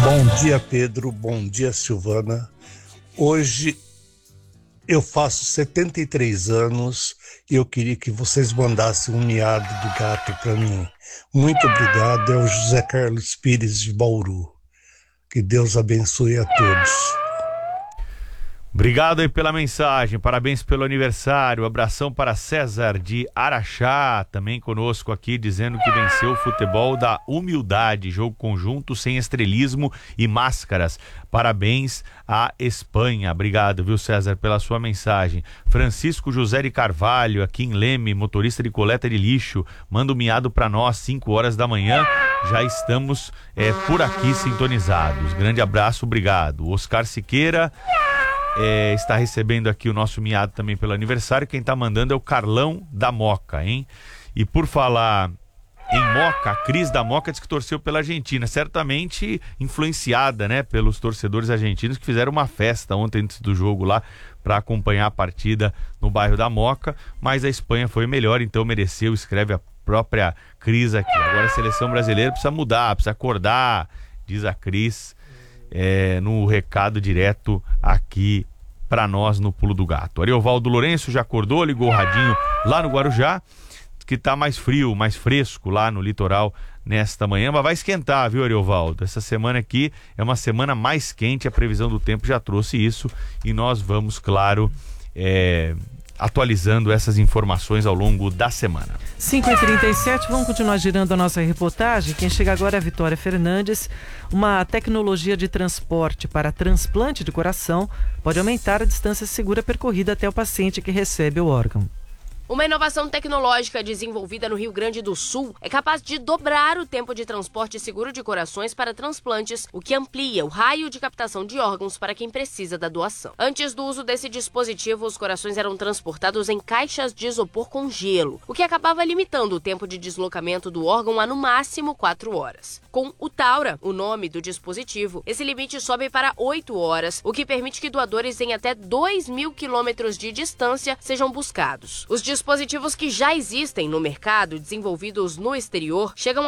Bom dia, Pedro. Bom dia, Silvana. Hoje eu faço 73 anos e eu queria que vocês mandassem um miado do gato para mim. Muito obrigado. É o José Carlos Pires de Bauru. Que Deus abençoe a todos. Obrigado aí pela mensagem, parabéns pelo aniversário, abração para César de Araxá, também conosco aqui, dizendo que venceu o futebol da humildade, jogo conjunto, sem estrelismo e máscaras. Parabéns à Espanha. Obrigado, viu, César, pela sua mensagem. Francisco José de Carvalho, aqui em Leme, motorista de coleta de lixo, manda um miado para nós, 5 horas da manhã, já estamos por aqui sintonizados. Grande abraço, obrigado. Oscar Siqueira está recebendo aqui o nosso miado também pelo aniversário. Quem está mandando é o Carlão da Moca, hein? E por falar em Moca, a Cris da Moca diz que torceu pela Argentina, certamente influenciada, né, pelos torcedores argentinos que fizeram uma festa ontem antes do jogo lá para acompanhar a partida no bairro da Moca, mas a Espanha foi melhor, então mereceu, escreve a própria Cris aqui. Agora a seleção brasileira precisa mudar, precisa acordar, diz a Cris, no recado direto aqui para nós no Pulo do Gato. Ariovaldo Lourenço já acordou, ligou o radinho lá no Guarujá, que tá mais frio, mais fresco lá no litoral nesta manhã, mas vai esquentar, viu, Ariovaldo? Essa semana aqui é uma semana mais quente, a previsão do tempo já trouxe isso e nós vamos, claro, atualizando essas informações ao longo da semana. 5h37, vamos continuar girando a nossa reportagem. Quem chega agora é a Vitória Fernandes. Uma tecnologia de transporte para transplante de coração pode aumentar a distância segura percorrida até o paciente que recebe o órgão. Uma inovação tecnológica desenvolvida no Rio Grande do Sul é capaz de dobrar o tempo de transporte seguro de corações para transplantes, o que amplia o raio de captação de órgãos para quem precisa da doação. Antes do uso desse dispositivo, os corações eram transportados em caixas de isopor com gelo, o que acabava limitando o tempo de deslocamento do órgão a no máximo 4 horas. Com o Taura, o nome do dispositivo, esse limite sobe para 8 horas, o que permite que doadores em até 2.000 quilômetros de distância sejam buscados. Os dispositivos que já existem no mercado, desenvolvidos no exterior, chegam